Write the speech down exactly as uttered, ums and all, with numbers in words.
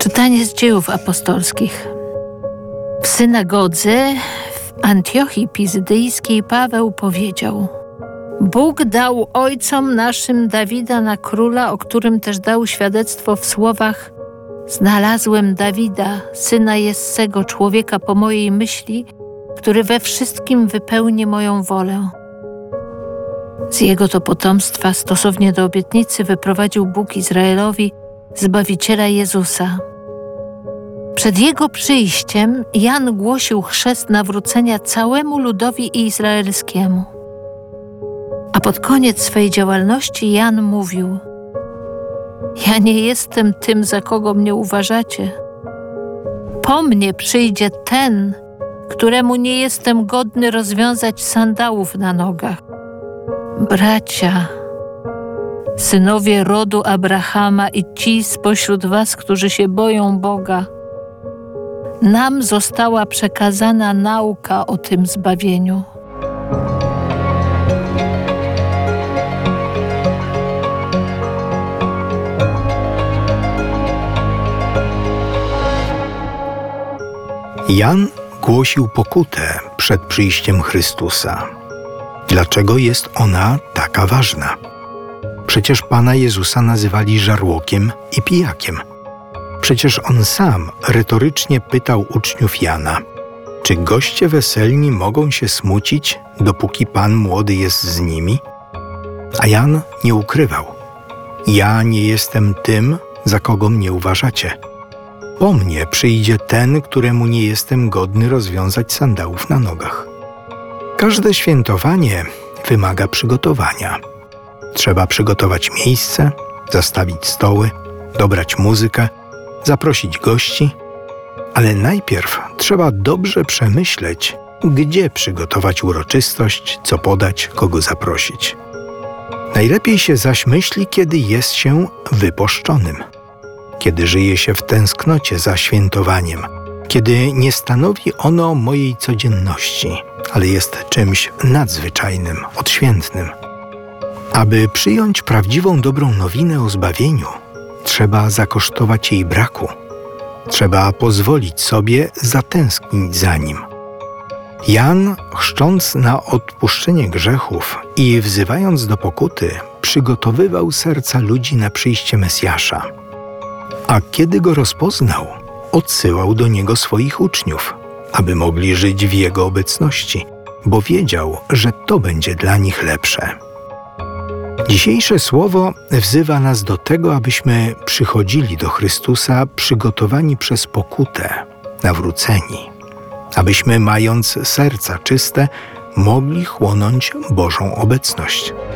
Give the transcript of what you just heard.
Czytanie z Dziejów Apostolskich. W synagodze w Antiochii Pizydyjskiej Paweł powiedział: Bóg dał ojcom naszym Dawida na króla, o którym też dał świadectwo w słowach: Znalazłem Dawida, syna Jessego, człowieka po mojej myśli, który we wszystkim wypełni moją wolę. Z jego to potomstwa, stosownie do obietnicy, wyprowadził Bóg Izraelowi Zbawiciela Jezusa. Przed jego przyjściem Jan głosił chrzest nawrócenia całemu ludowi izraelskiemu. A pod koniec swej działalności Jan mówił: Ja nie jestem tym, za kogo mnie uważacie. Po mnie przyjdzie ten, któremu nie jestem godny rozwiązać sandałów na nogach. Bracia, synowie rodu Abrahama i ci spośród was, którzy się boją Boga, nam została przekazana nauka o tym zbawieniu. Jan głosił pokutę przed przyjściem Chrystusa. Dlaczego jest ona taka ważna? Przecież Pana Jezusa nazywali żarłokiem i pijakiem. Przecież On sam retorycznie pytał uczniów Jana: czy goście weselni mogą się smucić, dopóki Pan młody jest z nimi? A Jan nie ukrywał: ja nie jestem tym, za kogo mnie uważacie. Po mnie przyjdzie ten, któremu nie jestem godny rozwiązać sandałów na nogach. Każde świętowanie wymaga przygotowania. Trzeba przygotować miejsce, zastawić stoły, dobrać muzykę, zaprosić gości, ale najpierw trzeba dobrze przemyśleć, gdzie przygotować uroczystość, co podać, kogo zaprosić. Najlepiej się zaś myśli, kiedy jest się wyposzczonym, kiedy żyje się w tęsknocie za świętowaniem, kiedy nie stanowi ono mojej codzienności, ale jest czymś nadzwyczajnym, odświętnym. Aby przyjąć prawdziwą dobrą nowinę o zbawieniu, trzeba zakosztować jej braku. Trzeba pozwolić sobie zatęsknić za nim. Jan, chrzcząc na odpuszczenie grzechów i wzywając do pokuty, przygotowywał serca ludzi na przyjście Mesjasza. A kiedy go rozpoznał, odsyłał do niego swoich uczniów, aby mogli żyć w jego obecności, bo wiedział, że to będzie dla nich lepsze. Dzisiejsze słowo wzywa nas do tego, abyśmy przychodzili do Chrystusa przygotowani przez pokutę, nawróceni, abyśmy, mając serca czyste, mogli chłonąć Bożą obecność.